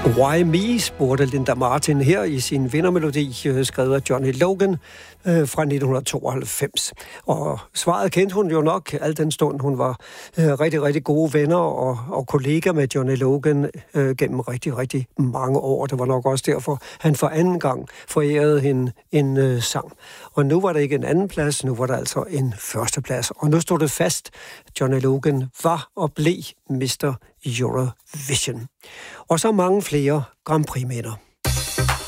Why Me, spurgte Linda Martin her i sin vindermelodi, skrevet af Johnny Logan fra 1992. Og svaret kendte hun jo nok, al den stund hun var rigtig, rigtig gode venner og kolleger med Johnny Logan gennem rigtig, rigtig mange år. Det var nok også derfor, han for anden gang forærede hende en sang. Og nu var det ikke en anden plads, nu var det altså en første plads. Og nu stod det fast, Johnny Logan var og blev Mr. Eurovision. Og så mange flere Grand Prix-minder.